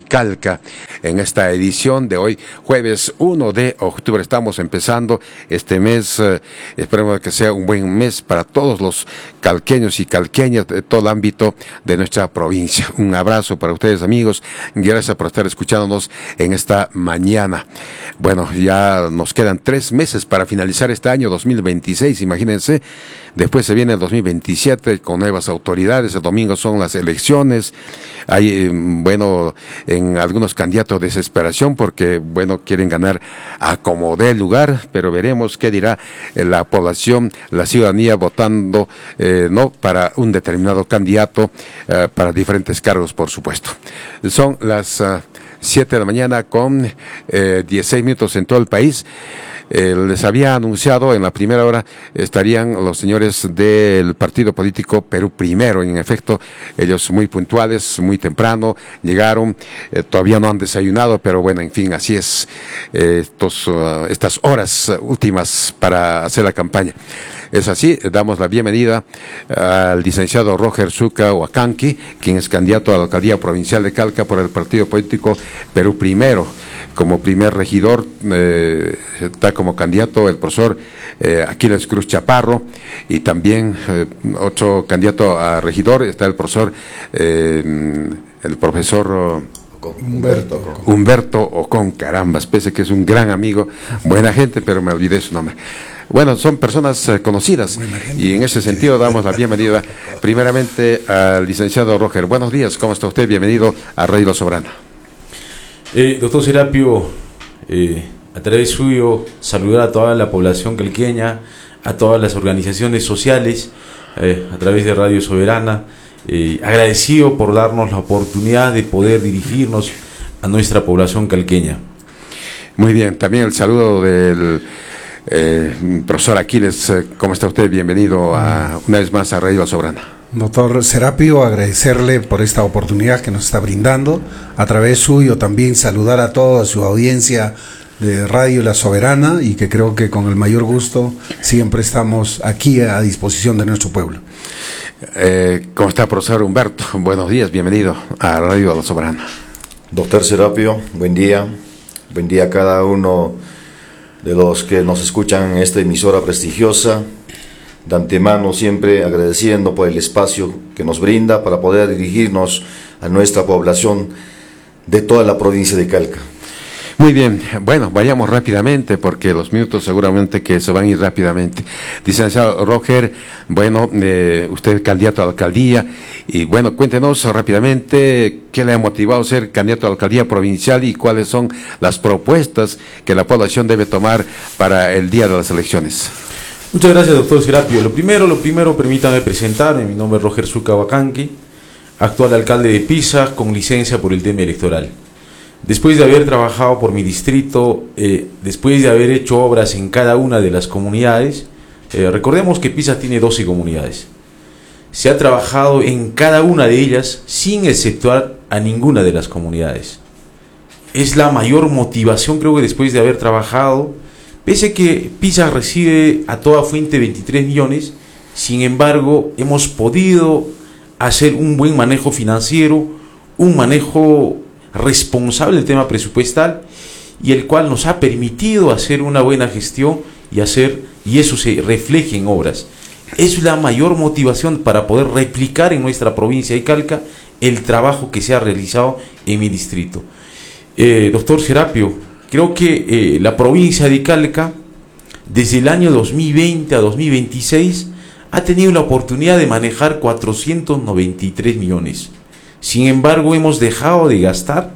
Calca. En esta edición de hoy, jueves 1 de octubre, estamos empezando este mes. Esperemos que sea un buen mes para todos los calqueños y calqueñas de todo el ámbito de nuestra provincia. Un abrazo para ustedes, amigos. Gracias por estar escuchándonos en esta mañana. Bueno, ya nos quedan 3 meses para finalizar este año 2026, imagínense. Después se viene el 2027 con nuevas autoridades. El domingo son las elecciones. Hay, bueno, en algunos candidatos desesperación porque, bueno, quieren ganar a como dé lugar, pero veremos qué dirá la población, la ciudadanía votando, no para un determinado candidato, para diferentes cargos, por supuesto. Son las 7 de la mañana con 16 minutos en todo el país. Les había anunciado en la primera hora estarían los señores del partido político Perú Primero. En efecto, ellos muy puntuales, muy temprano llegaron, todavía no han desayunado, pero bueno, en fin, así es estas horas últimas para hacer la campaña. Es así, damos la bienvenida al licenciado Roger Zucca Huacanqui, quien es candidato a la alcaldía provincial de Calca por el partido político Perú Primero. Como primer regidor está como candidato el profesor Aquiles Cruz Chaparro, y también otro candidato a regidor está el profesor Humberto Ocón, caramba, pese que es un gran amigo, buena gente, pero me olvidé su nombre. Bueno, son personas conocidas y en ese sentido damos la bienvenida primeramente al licenciado Roger. Buenos días, ¿cómo está usted? Bienvenido a Radio La Soberana. Doctor Serapio, a través suyo saludar a toda la población calqueña, a todas las organizaciones sociales, a través de Radio Soberana, agradecido por darnos la oportunidad de poder dirigirnos a nuestra población calqueña. Muy bien, también el saludo del profesor Aquiles. ¿Cómo está usted? Bienvenido una vez más a Radio La Soberana. Doctor Serapio, agradecerle por esta oportunidad que nos está brindando. A través suyo también saludar a toda su audiencia de Radio La Soberana, y que creo que con el mayor gusto siempre estamos aquí a disposición de nuestro pueblo. ¿Cómo está, profesor Humberto? Buenos días, bienvenido a Radio La Soberana. Doctor Serapio, buen día a cada uno de los que nos escuchan en esta emisora prestigiosa. De antemano siempre agradeciendo por el espacio que nos brinda para poder dirigirnos a nuestra población de toda la provincia de Calca. Muy bien, bueno, vayamos rápidamente porque los minutos seguramente que se van a ir rápidamente. Licenciado Roger, bueno, usted candidato a la alcaldía, y bueno, cuéntenos rápidamente qué le ha motivado a ser candidato a la alcaldía provincial y cuáles son las propuestas que la población debe tomar para el día de las elecciones. Muchas gracias, doctor Serapio. Lo primero, permítame presentarme. Mi nombre es Roger Zucca Huacanqui, actual alcalde de Piza, con licencia por el tema electoral. Después de haber trabajado por mi distrito, después de haber hecho obras en cada una de las comunidades, recordemos que Piza tiene 12 comunidades. Se ha trabajado en cada una de ellas sin exceptuar a ninguna de las comunidades. Es la mayor motivación, creo que después de haber trabajado. Pese que Piza recibe a toda fuente 23 millones, sin embargo, hemos podido hacer un buen manejo financiero, un manejo responsable del tema presupuestal, y el cual nos ha permitido hacer una buena gestión y eso se refleja en obras. Es la mayor motivación para poder replicar en nuestra provincia de Calca el trabajo que se ha realizado en mi distrito. Doctor Serapio, creo que la provincia de Calca, desde el año 2020 a 2026, ha tenido la oportunidad de manejar 493 millones. Sin embargo, hemos dejado de gastar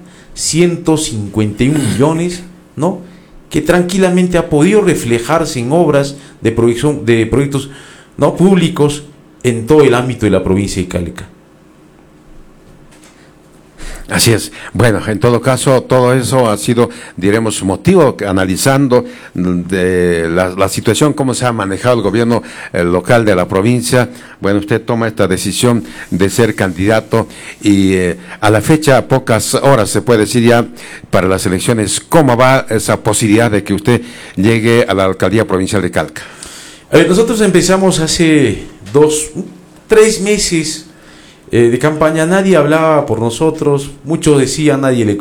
151 millones, ¿no?, que tranquilamente ha podido reflejarse en obras de proyectos no públicos en todo el ámbito de la provincia de Calca. Así es. Bueno, en todo caso, todo eso ha sido, diremos, motivo, analizando de la situación, cómo se ha manejado el gobierno local de la provincia. Bueno, usted toma esta decisión de ser candidato y a la fecha, pocas horas se puede decir ya para las elecciones. ¿Cómo va esa posibilidad de que usted llegue a la alcaldía provincial de Calca? Nosotros empezamos hace 3 meses de campaña. Nadie hablaba por nosotros, muchos decían, nadie le